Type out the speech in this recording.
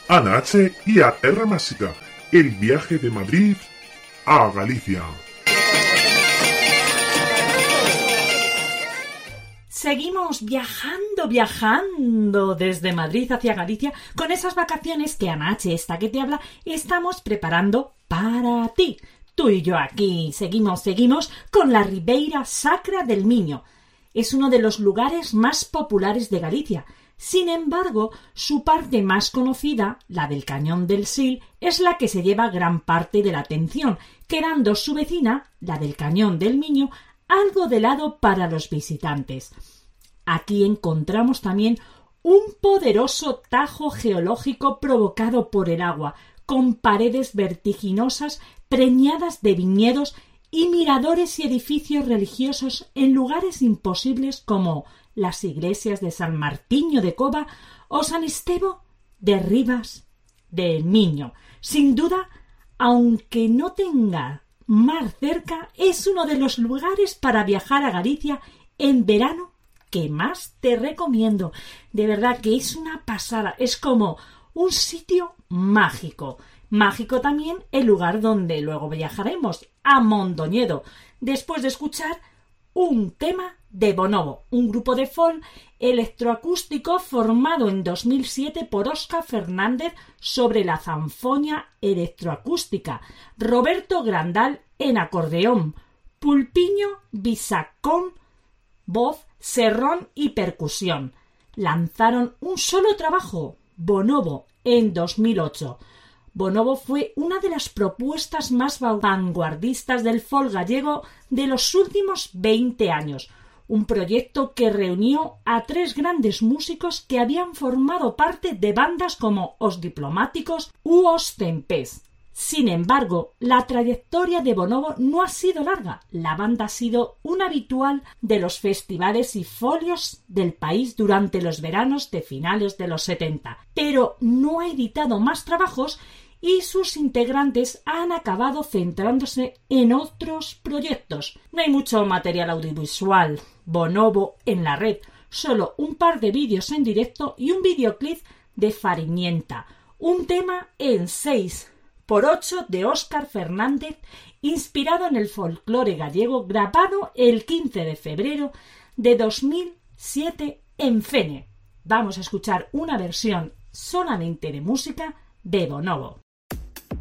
Ana H. y a Terra Másica, el viaje de Madrid a Galicia. Seguimos viajando desde Madrid hacia Galicia con esas vacaciones que Ana H., esta que te habla, estamos preparando para ti. Tú y yo aquí seguimos con la Ribeira Sacra del Miño. Es uno de los lugares más populares de Galicia. Sin embargo, su parte más conocida, la del Cañón del Sil, es la que se lleva gran parte de la atención, quedando su vecina, la del Cañón del Miño, algo de lado para los visitantes. Aquí encontramos también un poderoso tajo geológico provocado por el agua, con paredes vertiginosas preñadas de viñedos y miradores y edificios religiosos en lugares imposibles como las iglesias de San Martiño de Cova o San Estevo de Rivas del Miño. Sin duda, aunque no tenga mar cerca, es uno de los lugares para viajar a Galicia en verano que más te recomiendo. De verdad que es una pasada, es como un sitio mágico. Mágico también el lugar donde luego viajaremos, a Mondoñedo, después de escuchar un tema de Bonobo, un grupo de folk electroacústico formado en 2007 por Óscar Fernández sobre la zanfoña electroacústica, Roberto Grandal en acordeón, Pulpiño Bisacón, voz, serrón y percusión. Lanzaron un solo trabajo, Bonobo, en 2008. Bonobo fue una de las propuestas más vanguardistas del folk gallego de los últimos 20 años. Un proyecto que reunió a 3 grandes músicos que habían formado parte de bandas como Os Diplomáticos u Os Tempés. Sin embargo, la trayectoria de Bonobo no ha sido larga. La banda ha sido un habitual de los festivales y folios del país durante los veranos de finales de los 70, pero no ha editado más trabajos y sus integrantes han acabado centrándose en otros proyectos. No hay mucho material audiovisual Bonobo en la red, solo un par de vídeos en directo y un videoclip de Fariñenta, un tema en 6x8 de Óscar Fernández, inspirado en el folclore gallego, grabado el 15 de febrero de 2007 en Fene. Vamos a escuchar una versión solamente de música de Bonobo.